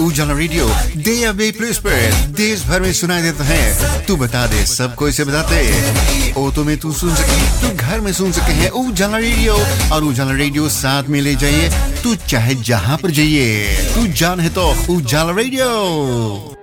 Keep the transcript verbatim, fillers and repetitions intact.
उजाला radio day अवे place पर देश भर में सुनाई देता है। तू बता दे, सबको इसे बताते। ऑटो में तू सुन सके, तू घर में सुन सके है उजाला रेडियो, और उजाला रेडियो साथ में ले जाइए। तू चाहे जहां पर जाइए, तू जान है तो उजाला रेडियो।